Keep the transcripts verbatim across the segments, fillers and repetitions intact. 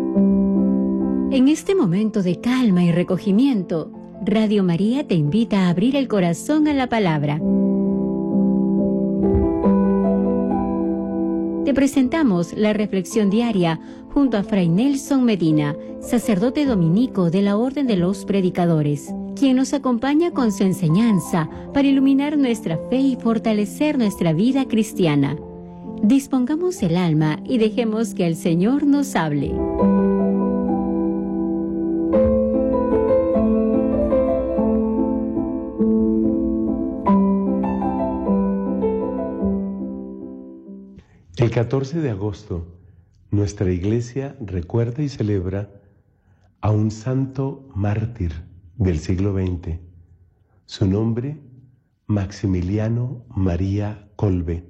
En este momento de calma y recogimiento, Radio María te invita a abrir el corazón a la palabra. Te presentamos la reflexión diaria junto a Fray Nelson Medina, sacerdote dominico de la Orden de los Predicadores, quien nos acompaña con su enseñanza para iluminar nuestra fe y fortalecer nuestra vida cristiana. Dispongamos el alma y dejemos que el Señor nos hable. El catorce de agosto, nuestra Iglesia recuerda y celebra a un santo mártir del siglo veinte. Su nombre, Maximiliano María Kolbe.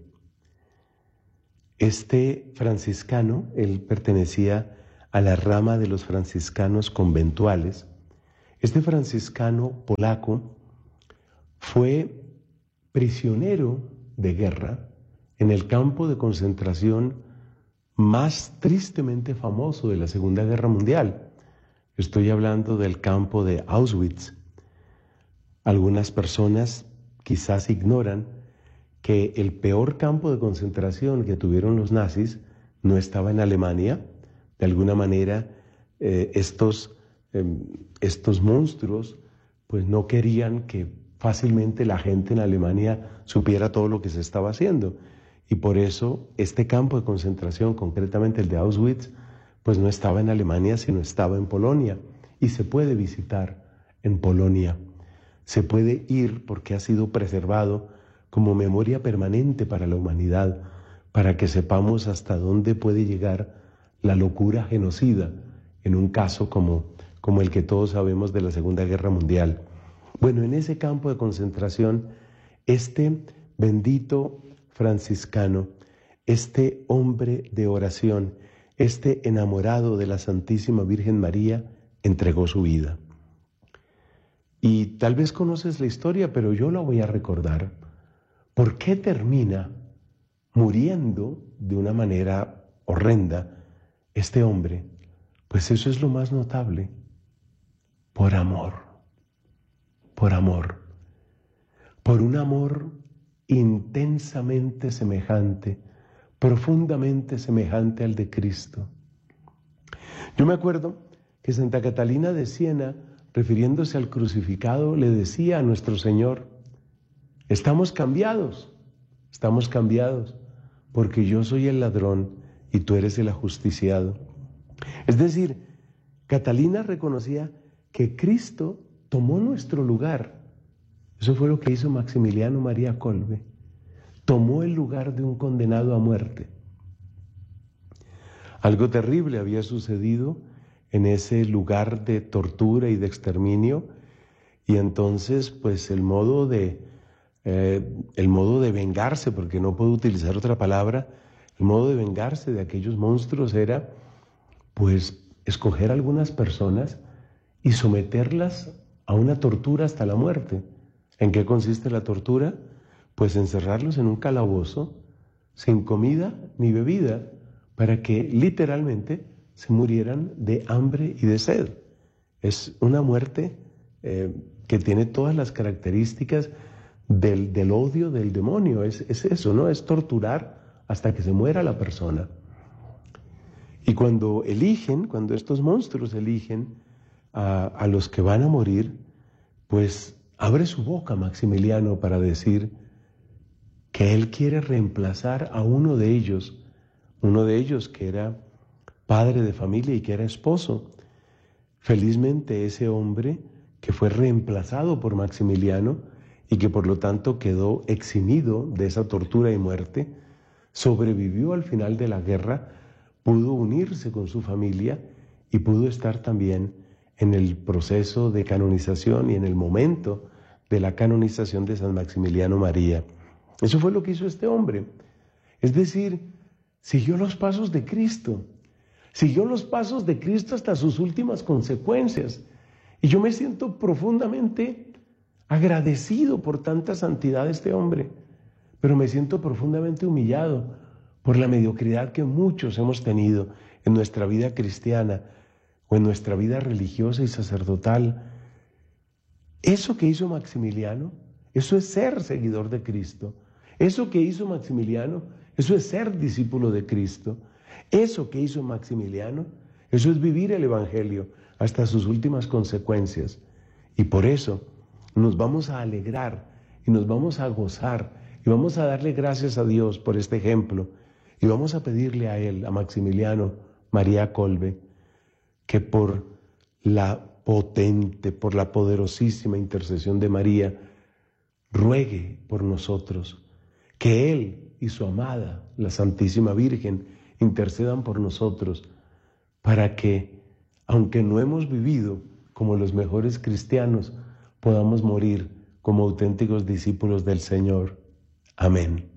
Este franciscano, él pertenecía a la rama de los franciscanos conventuales. Este franciscano polaco fue prisionero de guerra en el campo de concentración más tristemente famoso de la Segunda Guerra Mundial. Estoy hablando del campo de Auschwitz. Algunas personas quizás ignoran que el peor campo de concentración que tuvieron los nazis no estaba en Alemania. De alguna manera, eh, estos, eh, estos monstruos pues no querían que fácilmente la gente en Alemania supiera todo lo que se estaba haciendo. Y por eso este campo de concentración, concretamente el de Auschwitz, pues no estaba en Alemania, sino estaba en Polonia. Y se puede visitar en Polonia. Se puede ir porque ha sido preservado como memoria permanente para la humanidad, para que sepamos hasta dónde puede llegar la locura genocida en un caso como, como el que todos sabemos de la Segunda Guerra Mundial. Bueno, en ese campo de concentración, este bendito franciscano, este hombre de oración, este enamorado de la Santísima Virgen María, entregó su vida. Y tal vez conoces la historia, pero yo la voy a recordar. ¿Por qué termina muriendo de una manera horrenda este hombre? Pues eso es lo más notable. Por amor. Por amor. Por un amor intensamente semejante, profundamente semejante al de Cristo. Yo me acuerdo que Santa Catalina de Siena, refiriéndose al crucificado, le decía a nuestro Señor: estamos cambiados, estamos cambiados, porque yo soy el ladrón y tú eres el ajusticiado. Es decir, Catalina reconocía que Cristo tomó nuestro lugar. Eso fue lo que hizo Maximiliano María Kolbe. Tomó el lugar de un condenado a muerte. Algo terrible había sucedido en ese lugar de tortura y de exterminio, y entonces pues el modo de, eh, el modo de vengarse, porque no puedo utilizar otra palabra, el modo de vengarse de aquellos monstruos era pues escoger algunas personas y someterlas a una tortura hasta la muerte. ¿En qué consiste la tortura? Pues encerrarlos en un calabozo, sin comida ni bebida, para que literalmente se murieran de hambre y de sed. Es una muerte eh, que tiene todas las características del, del odio del demonio. Es, es eso, ¿no? Es torturar hasta que se muera la persona. Y cuando eligen, cuando estos monstruos eligen a, a los que van a morir, pues abre su boca Maximiliano para decir que él quiere reemplazar a uno de ellos, uno de ellos que era padre de familia y que era esposo. Felizmente ese hombre que fue reemplazado por Maximiliano y que por lo tanto quedó eximido de esa tortura y muerte, sobrevivió al final de la guerra, pudo unirse con su familia y pudo estar también en el proceso de canonización y en el momento de la canonización de San Maximiliano María. Eso fue lo que hizo este hombre. Es decir, siguió los pasos de Cristo. Siguió los pasos de Cristo hasta sus últimas consecuencias. Y yo me siento profundamente agradecido por tanta santidad de este hombre, pero me siento profundamente humillado por la mediocridad que muchos hemos tenido en nuestra vida cristiana o en nuestra vida religiosa y sacerdotal. Eso que hizo Maximiliano, eso es ser seguidor de Cristo. Eso que hizo Maximiliano, eso es ser discípulo de Cristo. Eso que hizo Maximiliano, eso es vivir el Evangelio hasta sus últimas consecuencias. Y por eso nos vamos a alegrar y nos vamos a gozar y vamos a darle gracias a Dios por este ejemplo y vamos a pedirle a él, a Maximiliano María Kolbe, que por la potente, por la poderosísima intercesión de María, ruegue por nosotros, que él y su amada, la Santísima Virgen, intercedan por nosotros, para que, aunque no hemos vivido como los mejores cristianos, podamos morir como auténticos discípulos del Señor. Amén.